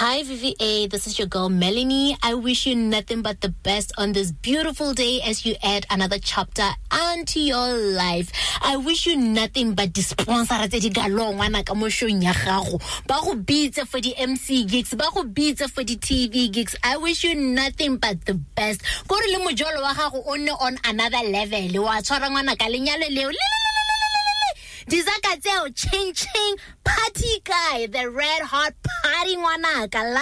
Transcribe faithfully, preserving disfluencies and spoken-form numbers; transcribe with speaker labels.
Speaker 1: Hi, V V A. This is your girl, Melanie. I wish you nothing but the best on this beautiful day as you add another chapter onto your life. I wish you nothing but the sponsor tse di galong wana ka mo show nya gago. Ba go bitse for the M C gigs, ba go bitse for the T V gigs. I wish you nothing but the best. Go re le mojolo wa gago o ne on another level. Wa tshwara ngwana ka lenyalo leo. Dizaka tseo ching ching party guy, the red hot party ngwana ka